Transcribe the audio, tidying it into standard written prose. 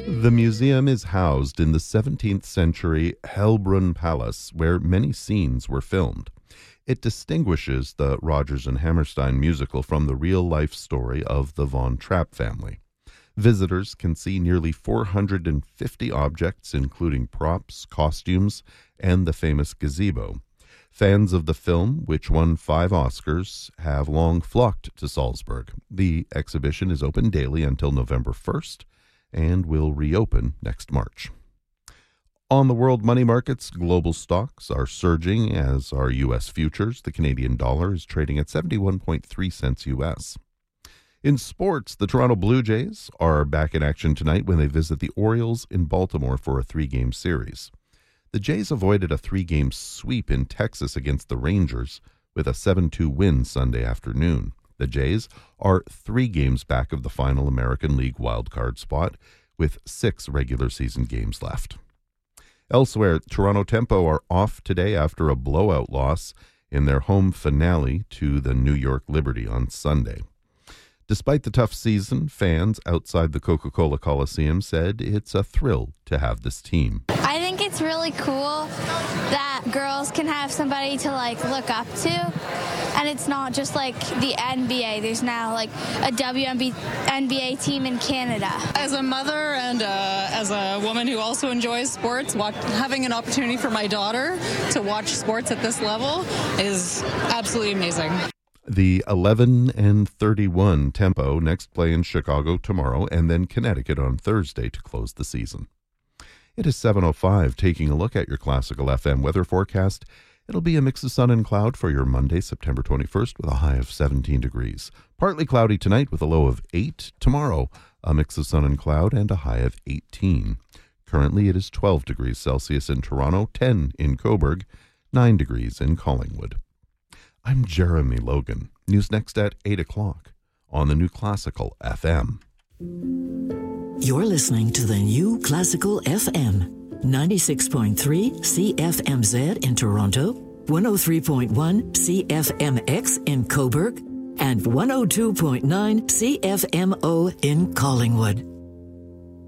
The museum is housed in the 17th century Hellbrunn Palace, where many scenes were filmed. It distinguishes the Rodgers and Hammerstein musical from the real-life story of the Von Trapp family. Visitors can see nearly 450 objects, including props, costumes, and the famous gazebo. Fans of the film, which won 5 Oscars, have long flocked to Salzburg. The exhibition is open daily until November 1st and will reopen next March. On the world money markets, global stocks are surging, as are U.S. futures. The Canadian dollar is trading at 71.3 cents U.S. In sports, the Toronto Blue Jays are back in action tonight when they visit the Orioles in Baltimore for a 3-game series. The Jays avoided a 3-game sweep in Texas against the Rangers with a 7-2 win Sunday afternoon. The Jays are 3 games back of the final American League wildcard spot with 6 regular season games left. Elsewhere, Toronto Tempo are off today after a blowout loss in their home finale to the New York Liberty on Sunday. Despite the tough season, fans outside the Coca-Cola Coliseum said it's a thrill to have this team. I think it's really cool that girls can have somebody to look up to, and it's not just like the NBA. There's now a WNBA team in Canada. As a mother and as a woman who also enjoys sports, having an opportunity for my daughter to watch sports at this level is absolutely amazing. The 11-31 Tempo next play in Chicago tomorrow and then Connecticut on Thursday to close the season. It is 7:05, taking a look at your Classical FM weather forecast. It'll be a mix of sun and cloud for your Monday, September 21st, with a high of 17 degrees. Partly cloudy tonight with a low of 8. Tomorrow, a mix of sun and cloud and a high of 18. Currently, it is 12 degrees Celsius in Toronto, 10 in Cobourg, 9 degrees in Collingwood. I'm Jeremy Logan. News next at 8 o'clock on the New Classical FM. You're listening to the New Classical FM. 96.3 CFMZ in Toronto, 103.1 CFMX in Cobourg, and 102.9 CFMO in Collingwood.